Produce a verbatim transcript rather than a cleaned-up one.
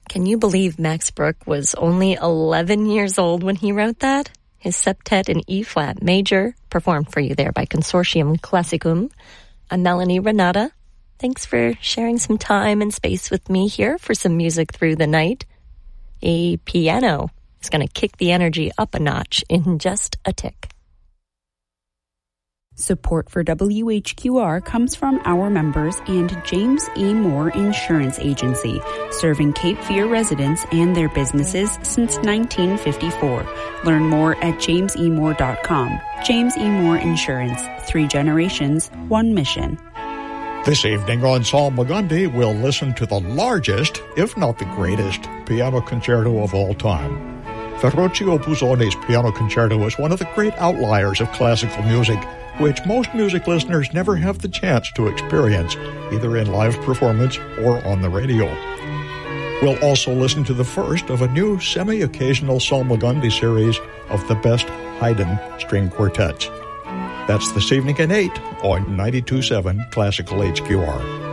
Can you believe Max Bruch was only eleven years old when he wrote that? His septet in E-flat major, performed for you there by Consortium Classicum. I'm Melanie Renata. Thanks for sharing some time and space with me here for some music through the night. A piano is going to kick the energy up a notch in just a tick. Support for W H Q R comes from our members and James E. Moore Insurance Agency, serving Cape Fear residents and their businesses since nineteen fifty-four. Learn more at james e moore dot com. James E. Moore Insurance. Three generations, one mission. This evening on Salmagundi, we'll listen to the largest, if not the greatest, piano concerto of all time. Ferruccio Busoni's Piano Concerto is one of the great outliers of classical music, which most music listeners never have the chance to experience, either in live performance or on the radio. We'll also listen to the first of a new semi-occasional Salmagundi series of the best Haydn string quartets. That's this evening at eight on ninety-two point seven Classical H Q R.